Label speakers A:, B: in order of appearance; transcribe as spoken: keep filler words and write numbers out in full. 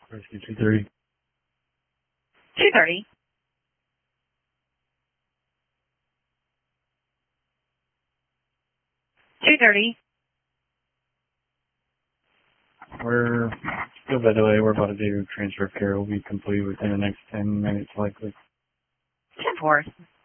A: Rescue two thirty.
B: two thirty. two thirty.
A: We're still, by the way, we're about to do transfer of care. Will be complete within the next ten minutes, likely.
B: ten four.